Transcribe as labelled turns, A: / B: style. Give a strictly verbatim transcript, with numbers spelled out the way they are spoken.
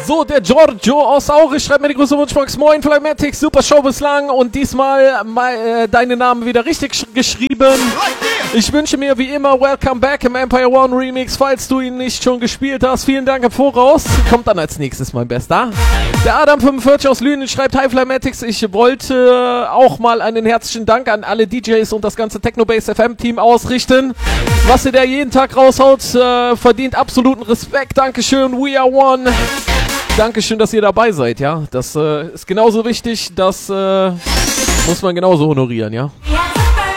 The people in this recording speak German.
A: So, der Giorgio aus Aurich schreibt mir die große Wunschbox. Moin, Flymatics, super Show bislang und diesmal äh, deine Namen wieder richtig geschrieben. Ich wünsche mir wie immer Welcome Back im Empire One Remix, falls du ihn nicht schon gespielt hast. Vielen Dank im Voraus. Kommt dann als nächstes, mein Bester. Der Adam fünfundvierzig aus Lünen schreibt, Hi Flymatics, ich wollte auch mal einen herzlichen Dank an alle D Js und das ganze Technobase F M Team ausrichten. Was ihr da jeden Tag raushaut, äh, verdient absoluten Respekt. Dankeschön, we are one. Dankeschön, dass ihr dabei seid, ja. Das äh, ist genauso wichtig, das äh, muss man genauso honorieren, ja.